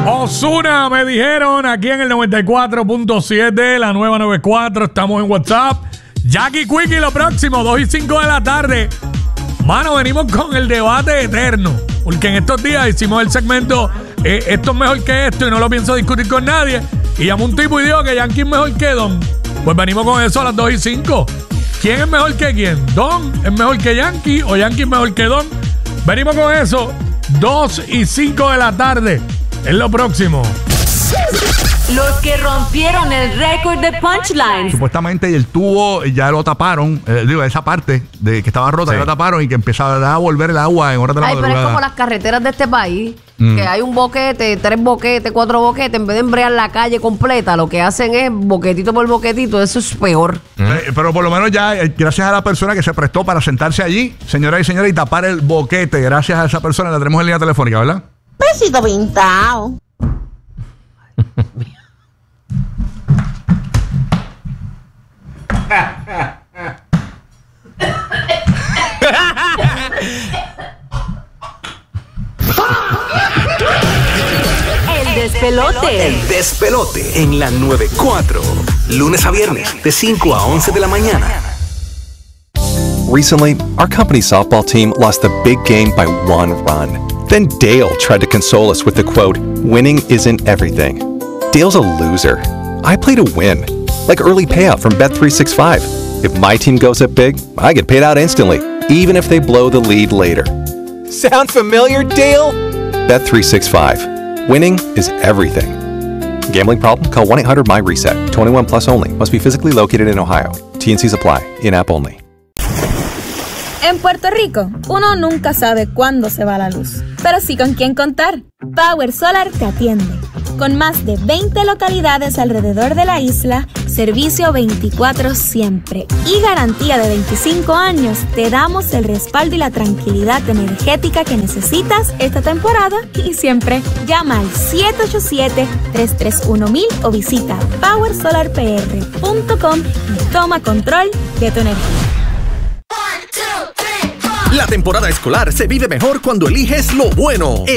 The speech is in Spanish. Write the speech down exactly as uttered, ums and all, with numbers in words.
Ozuna, me dijeron aquí en el noventa y cuatro punto siete, la nueva noventa y cuatro. Estamos en WhatsApp. Jackie Quickie, lo próximo, dos y cinco de la tarde. Mano, venimos con el debate eterno. Porque en estos días hicimos el segmento eh, esto es mejor que esto y no lo pienso discutir con nadie. Y llamó un tipo y dijo que Yankee es mejor que Don. Pues venimos con eso a las dos y cinco. ¿Quién es mejor que quién? ¿Don es mejor que Yankee o Yankee es mejor que Don? Venimos con eso, dos y cinco de la tarde. Es lo próximo. Los que rompieron el récord de punchlines. Supuestamente el tubo ya lo taparon, eh, digo, esa parte de que estaba rota, sí, ya lo taparon y que empezaba a volver el agua en horas de la Ay, madrugada. pero es como las carreteras de este país, mm. que hay un boquete, tres boquetes, cuatro boquetes, en vez de embrear la calle completa, lo que hacen es boquetito por boquetito, eso es peor. Mm. Eh, pero por lo menos ya, eh, gracias a la persona que se prestó para sentarse allí, señoras y señores, y tapar el boquete, gracias a esa persona, la tenemos en línea telefónica, ¿verdad? Besito pintado. El despelote. El despelote en la noventa y cuatro. Lunes a viernes de cinco a once de la mañana. Recently, our company's softball team lost the big game by one run. Then Dale tried to console us with the quote, "Winning isn't everything." Dale's a loser. I play to win. Like early payout from Bet three sixty-five. If my team goes up big, I get paid out instantly, even if they blow the lead later. Sound familiar, Dale? Bet three sixty-five. Winning is everything. Gambling problem? Call one eight hundred M Y reset. twenty-one plus only. Must be physically located in Ohio. T N Cs apply. In-app only. En Puerto Rico, uno nunca sabe cuándo se va la luz, pero sí con quién contar. Power Solar te atiende. Con más de veinte localidades alrededor de la isla, servicio veinticuatro siempre y garantía de veinticinco años, te damos el respaldo y la tranquilidad energética que necesitas esta temporada y siempre. Llama al siete ocho siete, tres tres uno mil o visita power solar p r punto com y toma control de tu energía. La temporada escolar se vive mejor cuando eliges lo bueno.